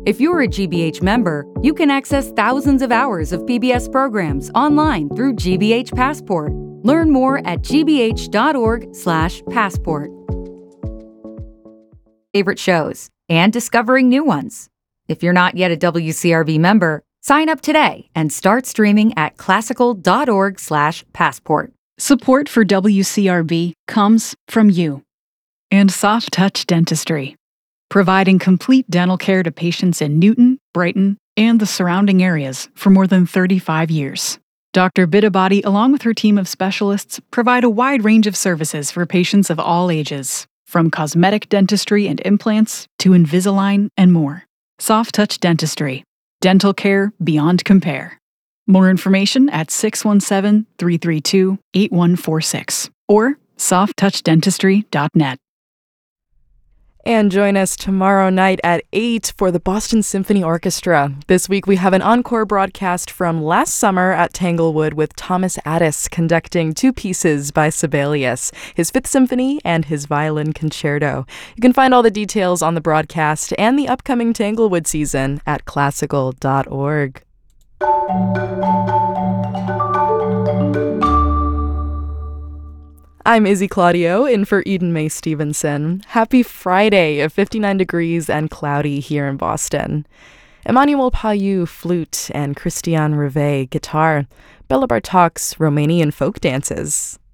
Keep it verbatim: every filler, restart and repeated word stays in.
If you're a G B H member, you can access thousands of hours of P B S programs online through G B H Passport. Learn more at g b h dot org slash passport. Favorite shows and discovering new ones. If you're not yet a W C R B member, sign up today and start streaming at classical dot org slash passport. Support for W C R B comes from you and Soft Touch Dentistry, providing complete dental care to patients in Newton, Brighton, and the surrounding areas for more than thirty-five years. Doctor Biddabody, along with her team of specialists, provide a wide range of services for patients of all ages, from cosmetic dentistry and implants to Invisalign and more. Soft Touch Dentistry, dental care beyond compare. More information at six one seven, three three two, eight one four six or soft touch dentistry dot net. And join us tomorrow night at eight for the Boston Symphony Orchestra. This week we have an encore broadcast from last summer at Tanglewood with Thomas Addis conducting two pieces by Sibelius, his Fifth Symphony and his Violin Concerto. You can find all the details on the broadcast and the upcoming Tanglewood season at classical dot org. I'm Izzy Claudio, in for Eden Mae Stevenson. Happy Friday, fifty-nine degrees and cloudy here in Boston. Emmanuel Payou, flute, and Christian Rivet, guitar. Bela Bartok's Romanian folk dances.